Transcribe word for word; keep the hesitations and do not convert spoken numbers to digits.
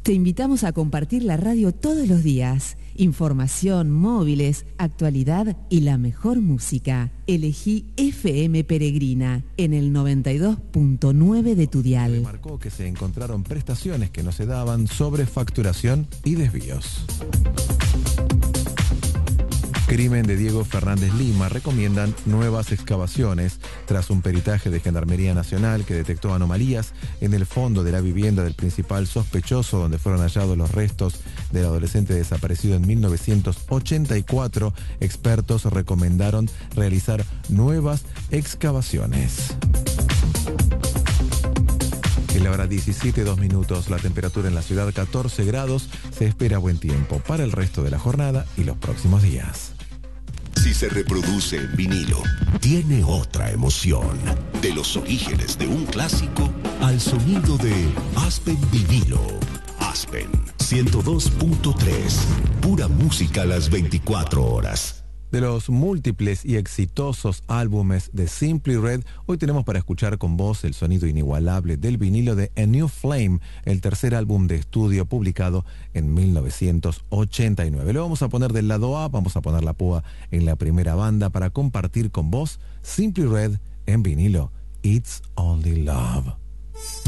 Te invitamos a compartir la radio todos los días. Información, móviles, actualidad y la mejor música. Elegí F M Peregrina en el noventa y dos punto nueve de tu dial. Remarcó que se encontraron prestaciones que no se daban, sobrefacturación y desvíos. Crimen de Diego Fernández Lima. Recomiendan nuevas excavaciones tras un peritaje de Gendarmería Nacional que detectó anomalías en el fondo de la vivienda del principal sospechoso, donde fueron hallados los restos del adolescente desaparecido en mil novecientos ochenta y cuatro. Expertos recomendaron realizar nuevas excavaciones. En la hora diecisiete, dos minutos, la temperatura en la ciudad catorce grados. Se espera buen tiempo para el resto de la jornada y los próximos días. Si se reproduce en vinilo, tiene otra emoción. De los orígenes de un clásico al sonido de Aspen Vinilo. Aspen ciento dos punto tres. Pura música a las veinticuatro horas. De los múltiples y exitosos álbumes de Simply Red, hoy tenemos para escuchar con voz el sonido inigualable del vinilo de A New Flame, el tercer álbum de estudio publicado en mil novecientos ochenta y nueve. Lo vamos a poner del lado A, vamos a poner la púa en la primera banda para compartir con vos Simply Red en vinilo. It's Only Love.